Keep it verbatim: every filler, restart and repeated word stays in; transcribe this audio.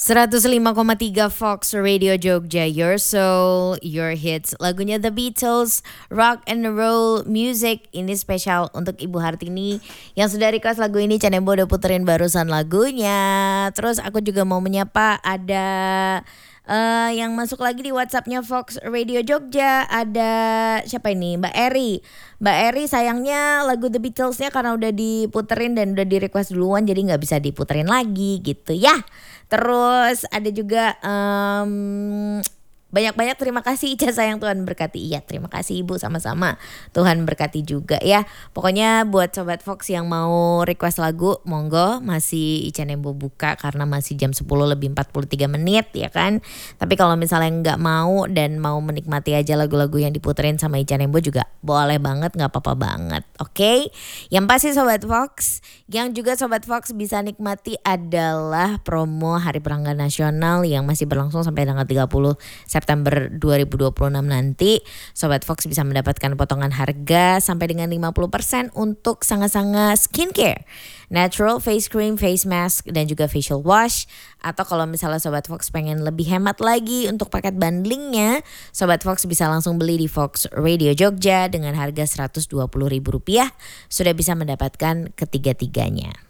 seratus lima koma tiga Fox Radio Jogja, your soul, your hits. Lagunya The Beatles, rock and roll music. Ini spesial untuk Ibu Hartini yang sudah request lagu ini. Canembo udah puterin barusan lagunya. Terus aku juga mau menyapa ada uh, yang masuk lagi di WhatsAppnya Fox Radio Jogja. Ada siapa ini? Mbak Eri. Mbak Eri sayangnya lagu The Beatlesnya karena udah diputerin dan udah di request duluan, jadi gak bisa diputerin lagi gitu ya. Terus ada juga um, banyak-banyak terima kasih Ica, sayang Tuhan berkati. Iya, terima kasih Ibu, sama-sama. Tuhan berkati juga ya. Pokoknya buat Sobat Fox yang mau request lagu, monggo, masih Ica Nembo buka karena masih jam sepuluh lebih empat puluh tiga menit ya kan. Tapi kalau misalnya nggak mau dan mau menikmati aja lagu-lagu yang diputerin sama Ica Nembo juga boleh banget, nggak apa-apa banget. Oke, okay? Yang pasti Sobat Fox, yang juga Sobat Fox bisa nikmati adalah promo Hari Perangkat Nasional yang masih berlangsung sampai tanggal tiga puluh September dua ribu dua puluh enam nanti. Sobat Fox bisa mendapatkan potongan harga sampai dengan lima puluh persen untuk Sanga-Sanga Skincare, natural face cream, face mask, dan juga facial wash. Atau kalau misalnya Sobat Fox pengen lebih hemat lagi untuk paket bundlingnya, Sobat Fox bisa langsung beli di Fox Radio Jogja dengan harga seratus dua puluh ribu rupiah. Sudah bisa mendapatkan ketiga-tiganya.